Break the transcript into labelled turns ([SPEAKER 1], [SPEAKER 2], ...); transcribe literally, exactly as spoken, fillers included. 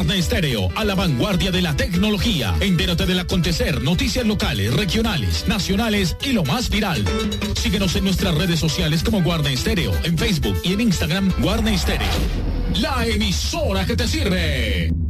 [SPEAKER 1] Guarna Estéreo, a la vanguardia de la tecnología. Entérate del acontecer, noticias locales, regionales, nacionales y lo más viral. Síguenos en nuestras redes sociales como Guarna Estéreo, en Facebook y en Instagram Guarna Estéreo. La emisora que te sirve.